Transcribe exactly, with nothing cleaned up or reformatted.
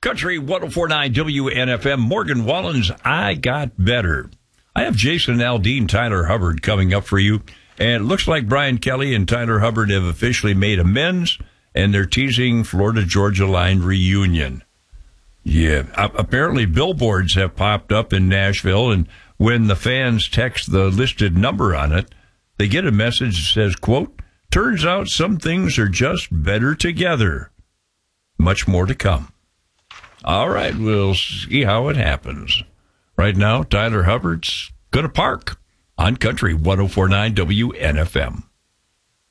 Country one oh four point nine W N F M, Morgan Wallen's I Got Better. I have Jason Aldean, Tyler Hubbard coming up for you. And it looks like Brian Kelly and Tyler Hubbard have officially made amends, and they're teasing Florida-Georgia line reunion. Yeah, apparently billboards have popped up in Nashville, and when the fans text the listed number on it, they get a message that says, quote, turns out some things are just better together. Much more to come. All right, we'll see how it happens. Right now, Tyler Hubbard's going to park on Country one oh four point nine W N F M.